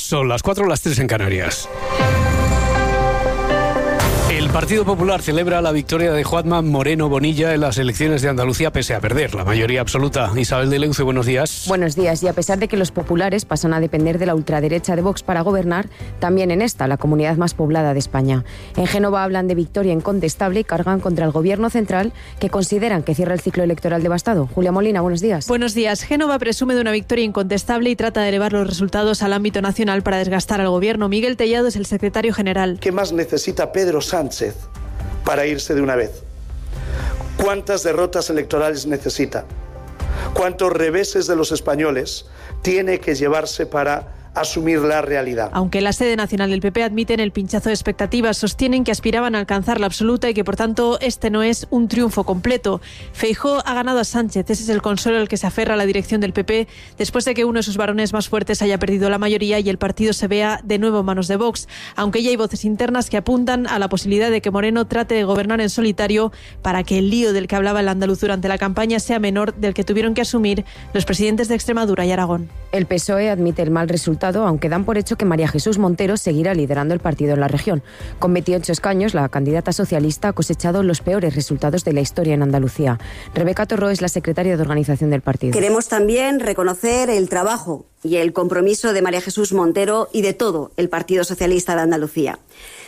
Son las 4, las 3 en Canarias. El Partido Popular celebra la victoria de Juanma Moreno Bonilla en las elecciones de Andalucía pese a perder la mayoría absoluta. Isabel de Leuce, buenos días. Buenos días. Y a pesar de que los populares pasan a depender de la ultraderecha de Vox para gobernar, también en esta, la comunidad más poblada de España. En Génova hablan de victoria incontestable y cargan contra el gobierno central, que consideran que cierra el ciclo electoral devastado. Julia Molina, buenos días. Buenos días. Génova presume de una victoria incontestable y trata de elevar los resultados al ámbito nacional para desgastar al gobierno. Miguel Tellado es el secretario general. ¿Qué más necesita Pedro Sánchez para irse de una vez? ¿Cuántas derrotas electorales necesita? ¿Cuántos reveses de los españoles tiene que llevarse para asumir la realidad? Aunque la sede nacional del PP admiten el pinchazo de expectativas, sostienen que aspiraban a alcanzar la absoluta y que por tanto este no es un triunfo completo. Feijóo ha ganado a Sánchez, ese es el consuelo al que se aferra la dirección del PP después de que uno de sus varones más fuertes haya perdido la mayoría y el partido se vea de nuevo en manos de Vox, aunque ya hay voces internas que apuntan a la posibilidad de que Moreno trate de gobernar en solitario para que el lío del que hablaba el andaluz durante la campaña sea menor del que tuvieron que asumir los presidentes de Extremadura y Aragón. El PSOE admite el mal resultado, aunque dan por hecho que María Jesús Montero seguirá liderando el partido en la región. Con 28 escaños, la candidata socialista ha cosechado los peores resultados de la historia en Andalucía. Rebeca Torró es la secretaria de organización del partido. Queremos también reconocer el trabajo y el compromiso de María Jesús Montero y de todo el Partido Socialista de Andalucía.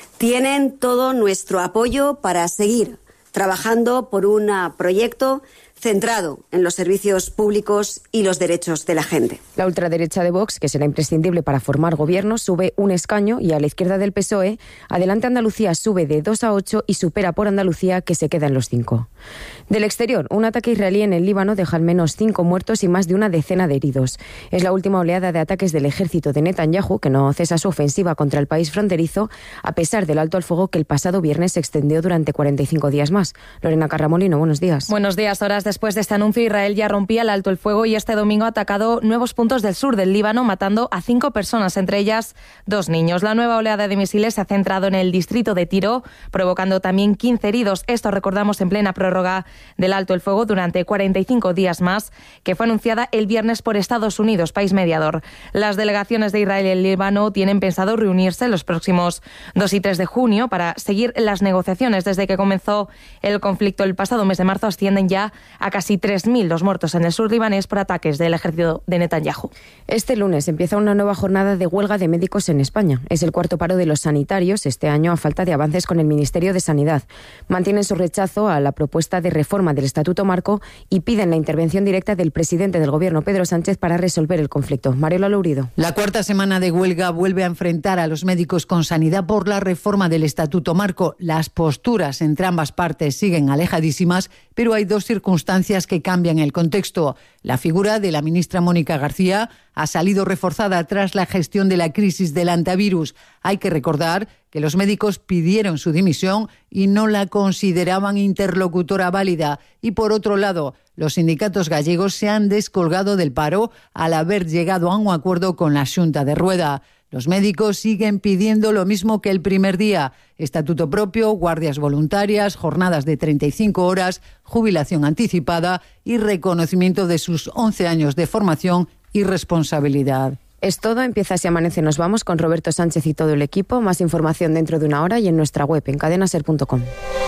Tienen todo nuestro apoyo para seguir trabajando por un proyecto centrado en los servicios públicos y los derechos de la gente. La ultraderecha de Vox, que será imprescindible para formar gobierno, sube un escaño y a la izquierda del PSOE, Adelante Andalucía sube de 2 a 8 y supera por Andalucía, que se queda en los 5. Del exterior, un ataque israelí en el Líbano deja al menos 5 muertos y más de una decena de heridos. Es la última oleada de ataques del ejército de Netanyahu, que no cesa su ofensiva contra el país fronterizo, a pesar del alto al fuego que el pasado viernes se extendió durante 45 días más. Lorena Carramolino, buenos días. Buenos días. Horas después de este anuncio, Israel ya rompía el alto el fuego y este domingo ha atacado nuevos puntos del sur del Líbano, matando a 5 personas, entre ellas 2 niños. La nueva oleada de misiles se ha centrado en el distrito de Tiro, provocando también 15 heridos. Esto, recordamos, en plena prórroga del alto el fuego durante 45 días más, que fue anunciada el viernes por Estados Unidos, país mediador. Las delegaciones de Israel y el Líbano tienen pensado reunirse los próximos 2 y 3 de junio para seguir las negociaciones. Desde que comenzó el conflicto el pasado mes de marzo, ascienden ya a casi 3.000 los muertos en el sur libanés por ataques del ejército de Netanyahu. Este lunes empieza una nueva jornada de huelga de médicos en España. Es el cuarto paro de los sanitarios este año a falta de avances con el Ministerio de Sanidad. Mantienen su rechazo a la propuesta de reforma del Estatuto Marco y piden la intervención directa del presidente del Gobierno, Pedro Sánchez, para resolver el conflicto. Mariola Lourido. La cuarta semana de huelga vuelve a enfrentar a los médicos con sanidad por la reforma del Estatuto Marco. Las posturas entre ambas partes siguen alejadísimas, pero hay 2 circunstancias que cambian el contexto. La figura de la ministra Mónica García ha salido reforzada tras la gestión de la crisis del antivirus. Hay que recordar que los médicos pidieron su dimisión y no la consideraban interlocutora válida. Y por otro lado, los sindicatos gallegos se han descolgado del paro al haber llegado a un acuerdo con la Xunta de Rueda. Los médicos siguen pidiendo lo mismo que el primer día: estatuto propio, guardias voluntarias, jornadas de 35 horas, jubilación anticipada y reconocimiento de sus 11 años de formación y responsabilidad. Es todo, empieza Así Amanece. Nos vamos con Roberto Sánchez y todo el equipo. Más información dentro de una hora y en nuestra web en cadenaser.com.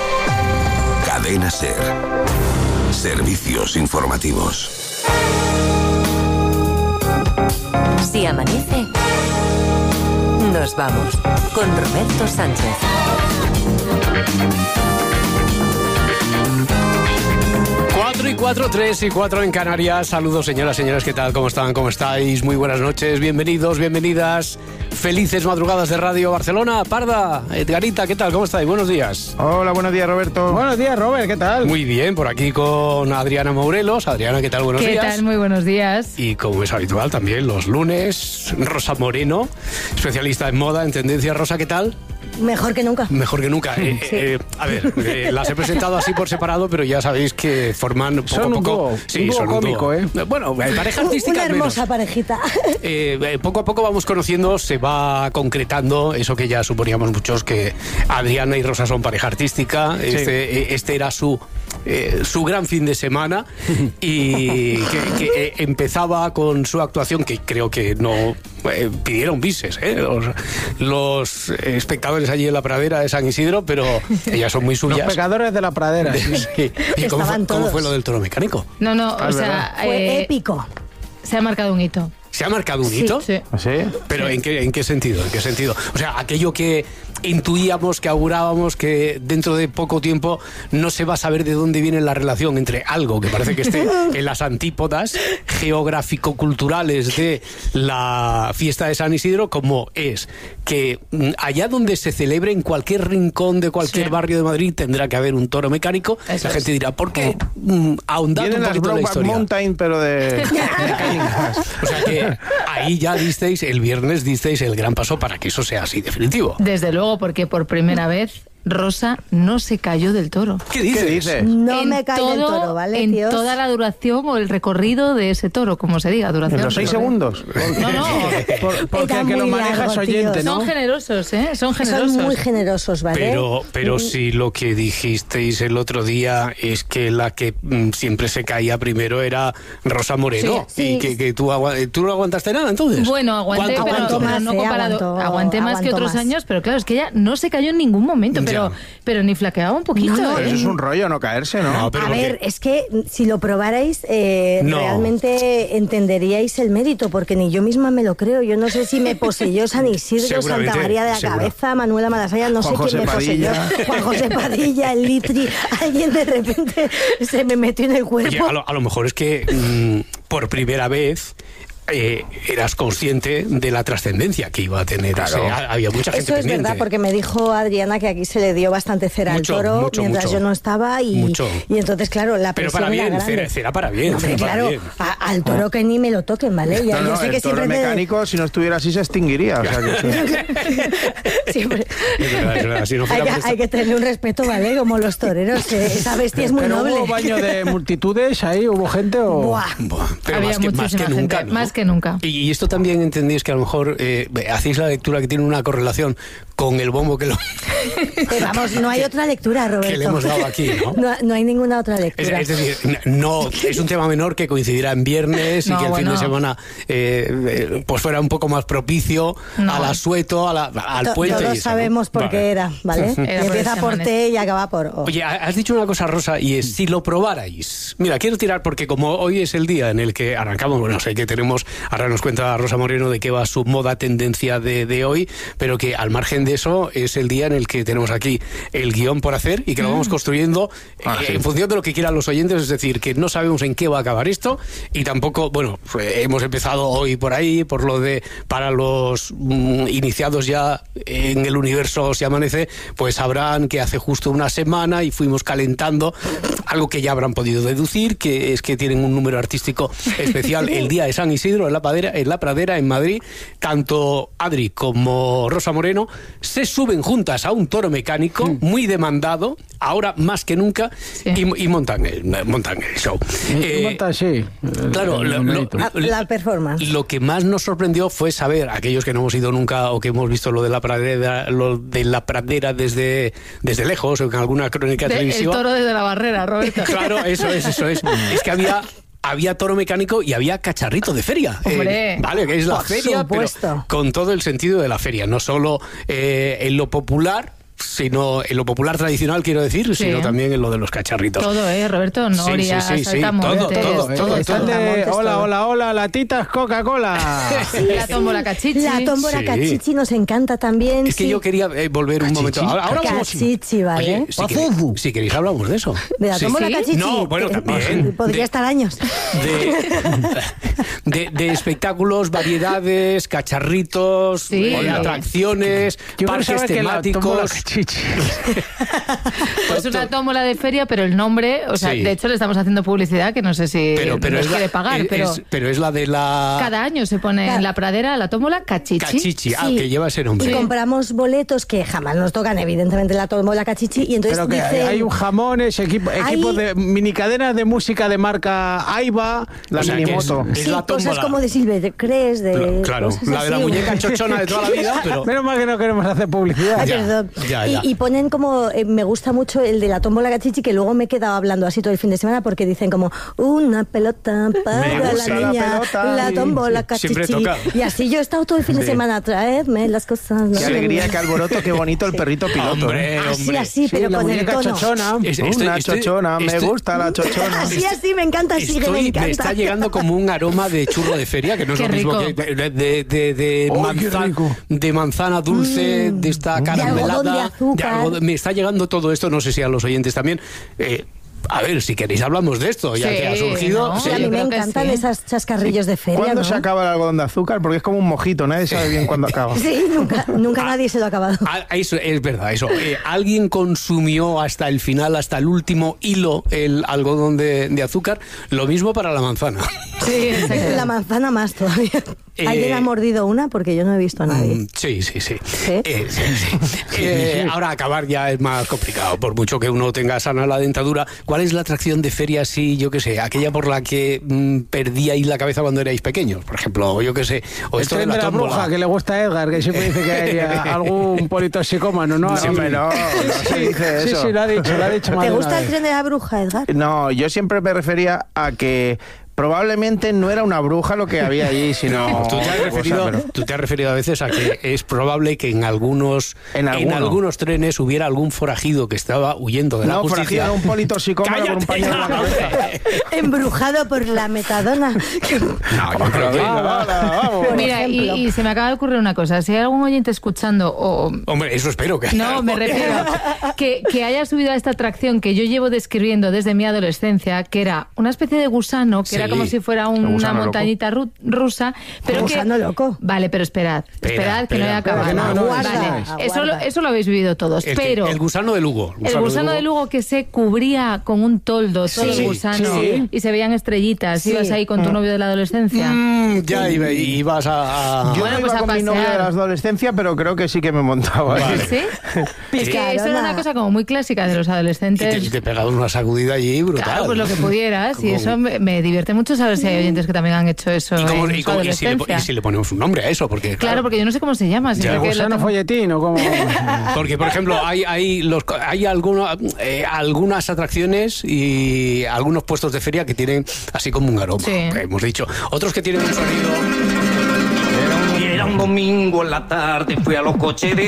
Cadena Ser. Servicios informativos. Si amanece, nos vamos con Roberto Sánchez. 4 y 4, 3 y 4 en Canarias. Saludos, señoras, señores, ¿qué tal? ¿Cómo están? ¿Cómo estáis? Muy buenas noches, bienvenidos, bienvenidas. Felices madrugadas de Radio Barcelona. Parda, Edgarita, ¿qué tal? ¿Cómo estáis? Buenos días. Hola, buenos días, Roberto. Buenos días, Robert, ¿qué tal? Muy bien, por aquí con Adriana Mourelos. Adriana, ¿qué tal? Buenos días. ¿Qué tal? Muy buenos días. Y como es habitual también los lunes, Rosa Moreno, especialista en moda, en tendencias. Rosa, ¿qué tal? Mejor que nunca. Mejor que nunca. A ver, las he presentado así por separado, pero ya sabéis que forman poco a poco... Son cómico, ¿eh? Bueno, pareja artística Una hermosa menos. parejita. Poco a poco vamos conociendo, se va concretando eso que ya suponíamos muchos, que Adriana y Rosa son pareja artística. Sí. Este era su gran fin de semana y que empezaba con su actuación, que creo que no pidieron bises los espectadores allí en la pradera de San Isidro, pero ellas son muy suyas. Los pecadores de la pradera. Sí. ¿Y cómo fue lo del toro mecánico? No, o sea... Fue épico. Se ha marcado un hito. ¿Se ha marcado un hito? Sí. ¿Sí? ¿Pero en qué sentido? ¿En qué sentido? O sea, aquello que intuíamos, que augurábamos, que dentro de poco tiempo no se va a saber de dónde viene la relación entre algo que parece que esté en las antípodas geográfico-culturales de la fiesta de San Isidro, como es que allá donde se celebre, en cualquier rincón de cualquier barrio de Madrid, tendrá que haber un toro mecánico. Eso la gente dirá, ¿por qué? Ahondando un Vienen las poquito en la Brokeback historia. Mountain, pero de mecánicas. O sea que ahí ya disteis, el viernes disteis el gran paso para que eso sea así definitivo. Desde luego, porque por primera vez Rosa no se cayó del toro. ¿Qué dices? No me cae del toro, ¿vale, en tíos? toda la duración o el recorrido de ese toro, como se diga, duración. ¿En los 6 segundos? No. Porque Era el que lo muy maneja largo, es oyente, tíos. ¿no? Son generosos, ¿eh? Son generosos. Son muy generosos, ¿vale? Pero si lo que dijisteis el otro día es que la que siempre se caía primero era Rosa Moreno, Sí. y que tú no aguantaste nada, entonces. Bueno, aguanté, ¿Cuánto? pero más, no comparado. Aguanté más que aguantó otros más. años, pero claro, es que ella no se cayó en ningún momento, Ya. pero ni flaqueaba un poquito. No, Pero eso es un rollo, no caerse, ¿no? No, pero A porque- ver, es que si lo probarais, No. realmente entenderíais el mérito, porque ni yo misma me lo creo. Yo no sé si me poseyó San Isidro, Seguramente, Santa María de la seguro. Cabeza, Manuela Malasaya, no Juan sé quién José me poseyó. Padilla. Juan José Padilla, el Litri, alguien de repente se me metió en el cuerpo. Oye, a lo mejor es que por primera vez eras consciente de la trascendencia que iba a tener. Claro. O sea, había mucha gente Eso es pendiente. verdad, porque me dijo Adriana que aquí se le dio bastante cera Mucho, al toro mucho, mientras mucho. yo no estaba y entonces, claro, la Pero presión para bien, era grande. cera para bien. Hombre, cera para claro, bien. al toro que ni me lo toquen, ¿vale? Ya, No, yo sé que el toro siempre mecánico, si no estuviera así, se extinguiría. O sea que sí. siempre Es verdad, si no fuera por esto- hay que tener un respeto, ¿vale? Como los toreros, esa bestia es muy ¿Pero noble. hubo baño de multitudes ahí? ¿Hubo gente o...? Buah. Buah, pero Había más que muchísima nunca, gente, ¿no? más que nunca. Y esto también entendéis que a lo mejor hacéis la lectura que tiene una correlación con el bombo que Vamos, no hay otra lectura, Roberto. que le hemos dado aquí, ¿no? No hay ninguna otra lectura. Es decir, no es un tema menor que coincidirá en viernes y No, que el fin bueno. de semana pues fuera un poco más propicio No. al asueto, al puente. y Todos eso, ¿no? sabemos por Vale. qué era, ¿vale? Era por Empieza ese por amanecer. T y acaba por O. Oye, has dicho una cosa, Rosa, y es, si lo probarais. Mira, quiero tirar porque como hoy es el día en el que arrancamos, bueno, sé que tenemos, ahora nos cuenta Rosa Moreno de qué va su moda tendencia de hoy, pero que al margen de eso es el día en el que tenemos aquí el guión por hacer y que lo vamos construyendo sí. en función de lo que quieran los oyentes, es decir, que no sabemos en qué va a acabar esto y tampoco, bueno, hemos empezado hoy por ahí, por lo de, para los iniciados ya en el universo Si Amanece, pues sabrán que hace justo una semana y fuimos calentando algo que ya habrán podido deducir, que es que tienen un número artístico especial el día de San Isidro en la Pradera, en Madrid. Tanto Adri como Rosa Moreno se suben juntas a un toro mecánico muy demandado, ahora más que nunca, Sí. y montan el show. Sí. Claro, La performance. lo que más nos sorprendió fue saber, aquellos que no hemos ido nunca o que hemos visto lo de la pradera desde lejos o en alguna crónica El televisiva. toro desde la barrera, Roberto. Claro, eso es. Es que había toro mecánico y había cacharrito de feria. Hombre. Vale, que es la Por feria, supuesto. pero con todo el sentido de la feria. No solo en lo popular, sino en lo popular tradicional, quiero decir, Sí. sino también en lo de los cacharritos. Todo, Roberto, Noria, sí, saltamontes. todo. Están de Saltamontes, hola, todo. hola, hola, latitas Coca-Cola. La tómbola cachichi. La tómbola Sí. cachichi nos encanta también. Es que sí. yo quería volver un momento. Ahora vamos. Cachichi, ¿vale? Oye, si queréis hablamos de eso. De la Sí. tómbola ¿Sí? cachichi. No, bueno, también. Podría De- estar años. de espectáculos, variedades, cacharritos, Sí. atracciones, Yo parques pensaba que la tómbola temáticos. cachichi. Pues una tómbola de feria, pero el nombre, o sea, Sí. de hecho le estamos haciendo publicidad que no sé si pero nos es quiere la, pagar, pero es la de la cada año se pone en la pradera la tómbola cachichi. cachichi, Sí. que lleva ese nombre. Y compramos boletos que jamás nos tocan, evidentemente, la tómbola cachichi. Y entonces Pero que dicen, hay un jamones, equipo de minicadenas de música de marca Aiba, la O sea, que minimoto. es sí, la cosas tómbola. como de Silvestres, de Claro, cosas la de la así, muñeca ¿no? chochona de toda la vida, pero Menos mal que no queremos hacer publicidad. Ay, Ya, perdón. ya. Y ponen como, me gusta mucho el de la tómbola cachichi, que luego me he quedado hablando así todo el fin de semana porque dicen como una pelota para Me la gusta la niña, pelota. la tómbola Sí, cachichi. siempre toca. Y así yo he estado todo el fin de semana, traedme las cosas. ¿no? Qué alegría, qué alboroto, qué bonito el perrito piloto. hombre, Así, hombre. así, pero la con el muñeca tono. chochona. Estoy- Una chochona, me estoy- gusta la chochona. Así, así, me encanta, sigue, me encanta. Me está llegando como un aroma de churro de feria, que no es Qué lo mismo rico. que de ¡Ay, qué rico! de manzana dulce, de esta caramelada. algodón de azúcar. Me está llegando todo esto, no sé si a los oyentes también. A ver, si queréis hablamos de esto, ya Sí, que ha surgido. ¿no? Sí. A mí yo me creo que encantan sí. esas chascarrillos de feria, ¿Cuándo ¿no? se acaba el algodón de azúcar? Porque es como un mojito, nadie sabe bien cuándo acaba. Sí, nunca nadie se lo ha acabado. Eso es verdad, eso. Alguien consumió hasta el final, hasta el último hilo, el algodón de azúcar. Lo mismo para la manzana. Sí, exacto. La manzana más todavía. ¿Alguien ha mordido una? Porque yo no he visto a nadie. Sí. ¿Sí? Sí. Ahora acabar ya es más complicado, por mucho que uno tenga sana la dentadura. ¿Cuál es la atracción de feria, sí, yo qué sé, aquella por la que perdíais la cabeza cuando erais pequeños, por ejemplo, yo qué sé, o El esto tren de la de la tómbola? bruja, que le gusta a Edgar, que siempre dice que hay algún politoxicómano, ¿no? Sí, hombre, no se dice eso. Sí, lo ha dicho más ¿Te de una gusta el vez. tren de la bruja, Edgar? No, yo siempre me refería a que probablemente no era una bruja lo que había allí, sino... No, tú pero- te has referido a veces a que es probable que en algunos trenes hubiera algún forajido que estaba huyendo de la No, justicia. forajido era un politoxicómano con un pañuelo en la cabeza. Embrujado por la metadona. No, yo creo que... Por Mira, ejemplo. y se me acaba de ocurrir una cosa. Si hay algún oyente escuchando o... Hombre, eso espero que... No, me refiero que haya subido a esta atracción que yo llevo describiendo desde mi adolescencia, que era una especie de gusano, que Sí, era como si fuera el una gusano montañita rusa, pero que... Gusano loco. Vale, pero esperad que no he acabado. que no, Aguarda, Vale, aguarda. eso lo habéis vivido todos, pero... El gusano de Lugo. El gusano de Lugo que se cubría con un toldo, todo Sí, el gusano, sí. y se veían estrellitas. Sí. Ibas ahí con tu novio de la adolescencia. Ya ibas a... Yo Bueno, no pues iba a con mi novia de pasear. la adolescencia, pero creo que sí que me montaba. Vale. ¿Sí? Es que eso era una cosa como muy clásica de los adolescentes. Y te pegabas una sacudida allí brutal. Claro, pues lo que pudieras. Y Como- eso me divierte mucho saber si hay oyentes que también han hecho eso ¿Y, cómo- en y su cómo- y si adolescencia. le ponemos un nombre a eso? Porque Claro, porque yo no sé cómo se llama. Ya, siempre que lo ¿Gusano tengo- folletín o cómo? Porque, por ejemplo, hay algunas atracciones y algunos puestos de feria que tienen así como un aroma, Sí. que hemos dicho. Otros que tienen un sonido... Era un domingo en la tarde, fui a los coches de